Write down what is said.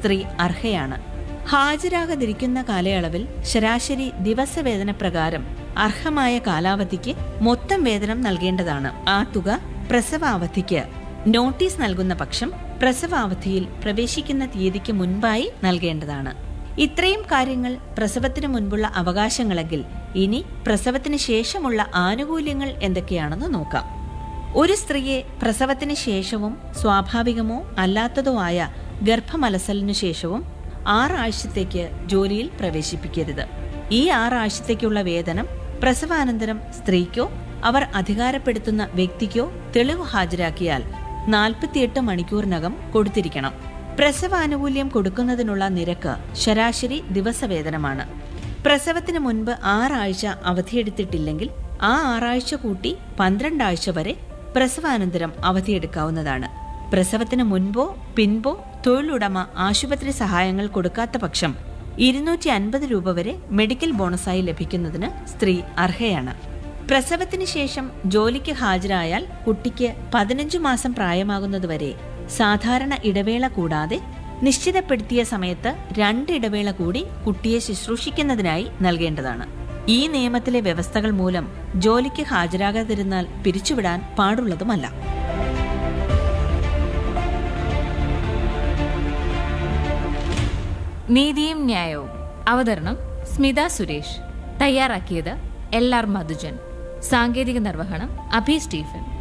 സ്ത്രീ അർഹയാണ്. ഹാജരാകാതിരിക്കുന്ന കാലയളവിൽ ശരാശരി ദിവസവേതന പ്രകാരം അർഹമായ കാലാവധിക്ക് മൊത്തം വേതനം നൽകേണ്ടതാണ്. ആ തുക പ്രസവാവധിക്ക് നോട്ടീസ് നൽകുന്ന പക്ഷം പ്രസവാവധിയിൽ പ്രവേശിക്കുന്ന തീയതിക്ക് മുൻപായി നൽകേണ്ടതാണ്. ഇത്രയും കാര്യങ്ങൾ പ്രസവത്തിന് മുൻപുള്ള അവകാശങ്ങളെങ്കിൽ ഇനി പ്രസവത്തിന് ശേഷമുള്ള ആനുകൂല്യങ്ങൾ എന്തൊക്കെയാണെന്ന് നോക്കാം. ഒരു സ്ത്രീയെ പ്രസവത്തിന് ശേഷവും സ്വാഭാവികമോ അല്ലാത്തതോ ആയ ഗർഭമലസലിനു ശേഷവും 6 ആഴ്ചത്തേക്ക് ജോലിയിൽ പ്രവേശിപ്പിക്കരുത്. ഈ 6 ആഴ്ചത്തേക്കുള്ള വേതനം പ്രസവാനന്തരം സ്ത്രീക്കോ അവർ അധികാരപ്പെടുത്തുന്ന വ്യക്തിക്കോ തെളിവ് ഹാജരാക്കിയാൽ 48 മണിക്കൂറിനകം കൊടുത്തിരിക്കണം. പ്രസവാനുകൂല്യം കൊടുക്കുന്നതിനുള്ള നിരക്ക് ശരാശരി ദിവസവേതനമാണ്. പ്രസവത്തിന് മുൻപ് 6 ആഴ്ച അവധിയെടുത്തിട്ടില്ലെങ്കിൽ ആ 6 ആഴ്ച കൂട്ടി 12 ആഴ്ച വരെ പ്രസവാനന്തരം അവധിയെടുക്കാവുന്നതാണ്. പ്രസവത്തിന് മുൻപോ പിൻപോ തൊഴിലുടമ ആശുപത്രി സഹായങ്ങൾ കൊടുക്കാത്ത പക്ഷം 250 രൂപ വരെ മെഡിക്കൽ ബോണസായി ലഭിക്കുന്നതിന് സ്ത്രീ അർഹയാണ്. പ്രസവത്തിന് ശേഷം ജോലിക്ക് ഹാജരായാൽ കുട്ടിക്ക് 15 മാസം പ്രായമാകുന്നതുവരെ സാധാരണ ഇടവേള കൂടാതെ നിശ്ചിതപ്പെടുത്തിയ സമയത്ത് 2 ഇടവേള കൂടി കുട്ടിയെ ശുശ്രൂഷിക്കുന്നതിനായി നൽകേണ്ടതാണ്. ഈ നിയമത്തിലെ വ്യവസ്ഥകൾ മൂലം ജോലിക്ക് ഹാജരാകാതിരുന്നാൽ പിരിച്ചുവിടാൻ പാടുള്ളതുമല്ല. നീതിയും ന്യായവും. അവതരണം സ്മിത സുരേഷ്. തയ്യാറാക്കിയത് LR മധുജൻ. സാങ്കേതിക നിർവഹണം അഭി സ്റ്റീഫൻ.